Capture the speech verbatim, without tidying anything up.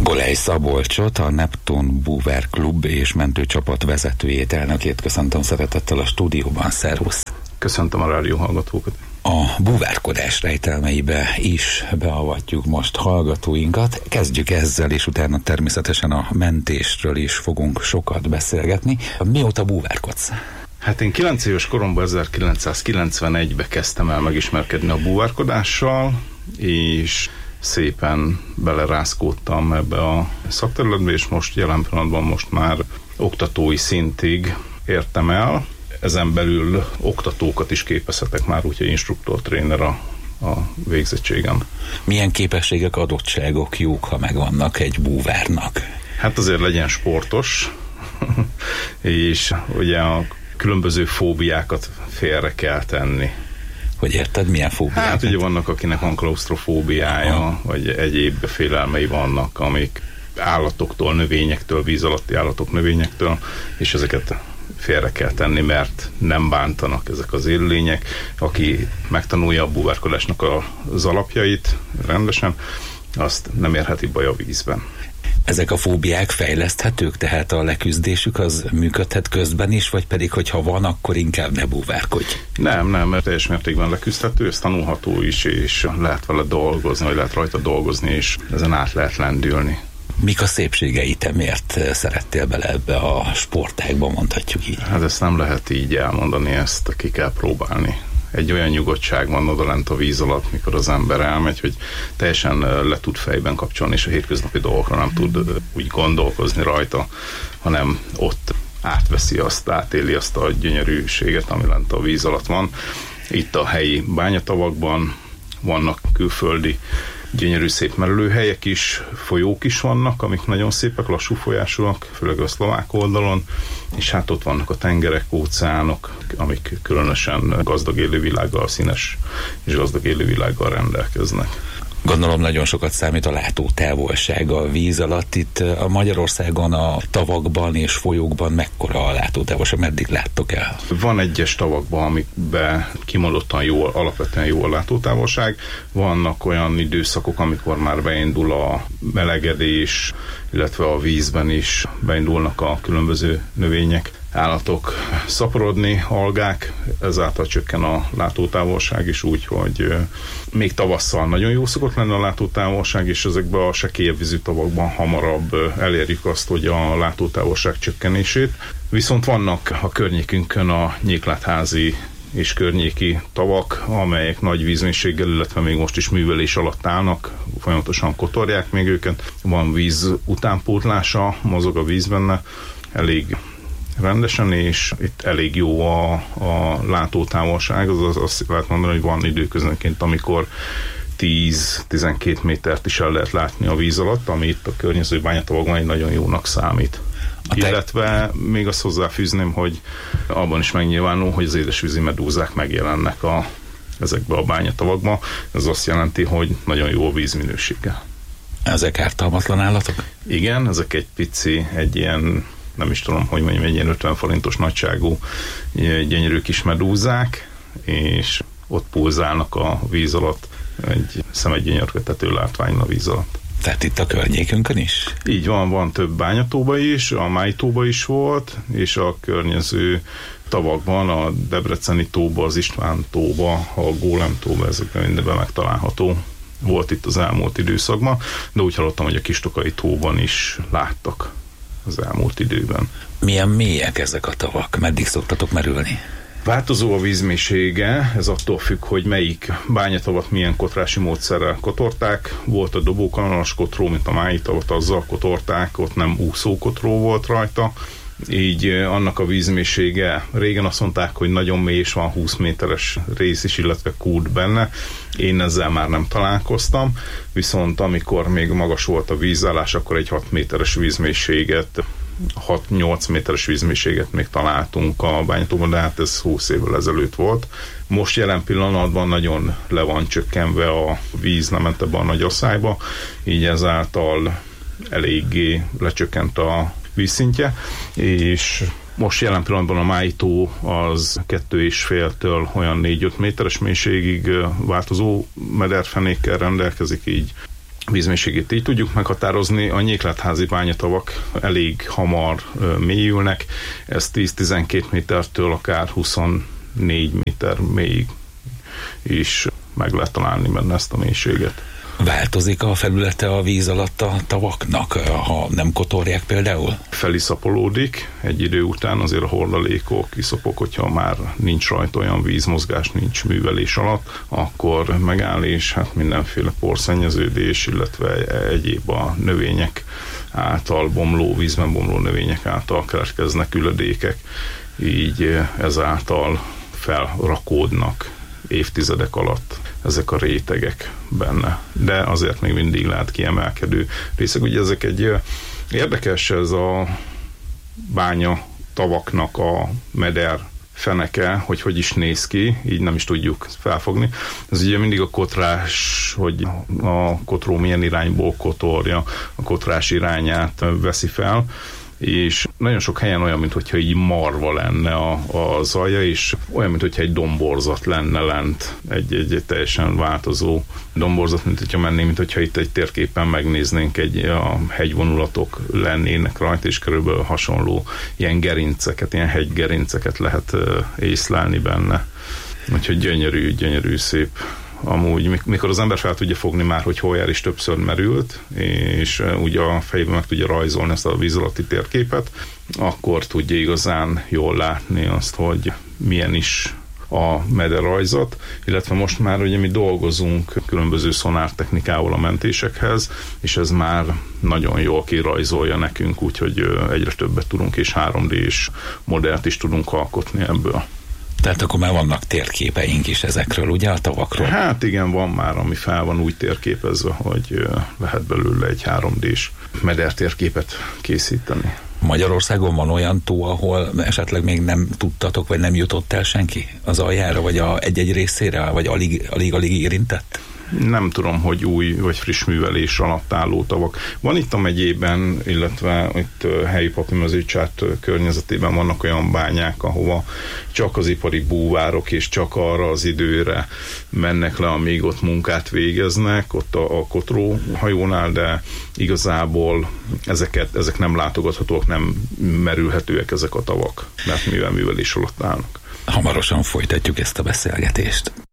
Golej Szabolcsot, a Neptun Búvár Klub és mentőcsapat vezetőjét, elnökét köszöntöm szeretettel a stúdióban. Szervusz! Köszöntöm a rádió hallgatókat! A búvárkodás rejtelmeibe is beavatjuk most hallgatóinkat. Kezdjük ezzel, és utána természetesen a mentésről is fogunk sokat beszélgetni. Mióta búvárkodsz? Hát én kilenc éves koromban ezerkilencszázkilencvenegyben kezdtem el megismerkedni a búvárkodással, és szépen belerázkódtam ebbe a szakterületbe, és most jelen pillanatban most már oktatói szintig értem el. Ezen belül oktatókat is képezhetek már, úgyhogy instruktor, tréner a, a végzettségem. Milyen képességek, adottságok jók, ha megvannak egy búvárnak? Hát azért legyen sportos, és ugye a különböző fóbiákat félre kell tenni. Hogy érted, milyen fóbiák? Hát ugye vannak, akinek van klausztrofóbiája, Aha. vagy egyéb félelmei vannak, amik állatoktól, növényektől, víz alatti állatok, növényektől, és ezeket félre kell tenni, mert nem bántanak ezek az élőlények. Aki megtanulja a búvárkodásnak az alapjait rendesen, azt nem érheti baj a vízben. Ezek a fóbiák fejleszthetők, tehát a leküzdésük az működhet közben is, vagy pedig, hogyha van, akkor inkább ne búvárkodj? Nem, nem, mert teljes mértékben leküzdhető, ez tanulható is, és lehet vele dolgozni, vagy lehet rajta dolgozni, és ezen át lehet lendülni. Mik a szépségei? Te miért szerettél bele ebbe a sportágba, mondhatjuk így? Hát ezt nem lehet így elmondani, ezt ki kell próbálni. Egy olyan nyugodtság van odalent a víz alatt, mikor az ember elmegy, hogy teljesen le tud fejben kapcsolni, és a hétköznapi dolgokra nem tud úgy gondolkozni rajta, hanem ott átveszi azt, átéli azt a gyönyörűséget, ami lent a víz alatt van. Itt a helyi bányatavakban vannak külföldi gyönyörű szép merülőhelyek is, folyók is vannak, amik nagyon szépek, lassú folyásúak, főleg a szlovák oldalon, és hát ott vannak a tengerek, óceánok, amik különösen gazdag élővilággal, színes és gazdag élővilággal rendelkeznek. Gondolom nagyon sokat számít a látótávolsága a víz alatt. Itt a Magyarországon a tavakban és folyókban mekkora a látótávolság? Meddig láttok el? Van egyes tavakban, amikben kimondottan jó, alapvetően jó a látótávolság. Vannak olyan időszakok, amikor már beindul a melegedés, illetve a vízben is beindulnak a különböző növények, állatok szaporodni, algák, ezáltal csökken a látótávolság is úgy, hogy még tavasszal nagyon jó szokott lenni a látótávolság, és ezekben a sekélyebb vízű tavakban hamarabb elérjük azt, hogy a látótávolság csökkenését. Viszont vannak a környékünkön a Nyéklátházi és környéki tavak, amelyek nagy vízmennyiséggel, illetve még most is művelés alatt állnak, folyamatosan kotorják még őket. Van víz utánpótlása, mozog a víz benne, elég rendesen, és itt elég jó a, a látótávolság, az azt lehet mondani, hogy van időközönként, amikor tíz-tizenkét métert is el lehet látni a víz alatt, ami itt a környező bányatavakban egy nagyon jónak számít. A Illetve még azt hozzáfűzném, hogy abban is megnyilvánul, hogy az édesvízi medúzák megjelennek a, ezekbe a bányatavakba. Ez azt jelenti, hogy nagyon jó a vízminősége. Ezek ártalmatlan állatok? Igen, ezek egy pici, egy ilyen, nem is tudom, hogy mondjam, egy ilyen ötven forintos nagyságú gyönyörű kis medúzák, és ott pulzálnak a víz alatt, egy szemegygyönyörködtető látvány a víz alatt. Tehát itt a környékünkön is? Így van, van több bányatóba is, a Májtóba is volt, és a környező tavakban, a Debreceni tóba, az István tóba, a Gólem tóba, ezekben mindenben megtalálható. Volt itt az elmúlt időszakban, de úgy hallottam, hogy a Kistokai tóban is láttak az elmúlt időben. Milyen mélyek ezek a tavak? Meddig szoktatok merülni? Változó a vízmélysége, ez attól függ, hogy melyik bányatavat milyen kotrási módszerrel kotorták. Volt a dobókanalas kotró, mint a Májtavat, azzal kotorták, ott nem úszókotró volt rajta. Így annak a vízmélysége, régen azt mondták, hogy nagyon mély, és van húsz méteres rész is, illetve kút benne. Én ezzel már nem találkoztam, viszont amikor még magas volt a vízállás, akkor egy hat méteres vízmélységet, hat-nyolc méteres vízmélységet még találtunk a bányatóban, de hát ez húsz évvel ezelőtt volt. Most jelen pillanatban nagyon le van csökkenve a víz, nem ment ebbe a nagy asszályba, így ezáltal eléggé lecsökkent a vízszintje, és most jelen pillanatban a Májtó az kettő és féltől olyan négy-öt méteres mélységig változó mederfenékkel rendelkezik, így vízmélységét így tudjuk meghatározni. A nyékletházi bányatavak elég hamar mélyülnek, ez tíz-tizenkét métertől akár huszonnégy méter mélyig is meg lehet találni benne ezt a mélységet. Változik a felülete a víz alatt a tavaknak, ha nem kotorják például? Feliszapolódik egy idő után, azért a hordalékok, iszapok, hogyha már nincs rajta olyan vízmozgás, nincs művelés alatt, akkor megáll, és hát mindenféle porszennyeződés, illetve egyéb a növények által bomló, vízben bomló növények által keletkeznek üledékek, így ezáltal felrakódnak évtizedek alatt ezek a rétegek benne. De azért még mindig lehet kiemelkedő részek. Ugye ezek egy érdekes, ez a bánya tavaknak a meder feneke, hogy hogy is néz ki, így nem is tudjuk felfogni. Ez ugye mindig a kotrás, hogy a kotró milyen irányból kotorja, a kotrás irányát veszi fel, és nagyon sok helyen olyan, mintha így marva lenne a, a zaja, és olyan, mintha egy domborzat lenne lent, egy, egy, egy teljesen változó domborzat, mint hogyha mennénk, mint hogyha itt egy térképen megnéznénk, egy, a hegyvonulatok lennének rajta, és körülbelül hasonló ilyen gerinceket, ilyen hegygerinceket lehet uh, észlelni benne. Úgyhogy gyönyörű, gyönyörű, szép. Amúgy, mikor az ember fel tudja fogni már, hogy hol jár is többször merült, és ugye a fejében meg tudja rajzolni ezt a víz alatti térképet, akkor tudja igazán jól látni azt, hogy milyen is a mederrajzat, illetve most már ugye mi dolgozunk különböző szonártechnikával a mentésekhez, és ez már nagyon jól kirajzolja nekünk, úgyhogy egyre többet tudunk, és három dés modellt is tudunk alkotni ebből. Tehát akkor már vannak térképeink is ezekről, ugye, a tavakról? Hát igen, van már, ami fel van úgy térképezve, hogy lehet belőle egy három dés meder térképet készíteni. Magyarországon van olyan tó, ahol esetleg még nem tudtatok, vagy nem jutott el senki az aljára, vagy a egy-egy részére, vagy alig, alig, alig érintett? Nem tudom, hogy új vagy friss művelés alatt álló tavak. Van itt a megyében, illetve itt helyi papimezőcsát környezetében vannak olyan bányák, ahova csak az ipari búvárok és csak arra az időre mennek le, amíg ott munkát végeznek, ott a, a Kotró hajónál, de igazából ezeket, ezek nem látogathatóak, nem merülhetőek ezek a tavak, mert mivel művelés alatt állnak. Hamarosan folytatjuk ezt a beszélgetést.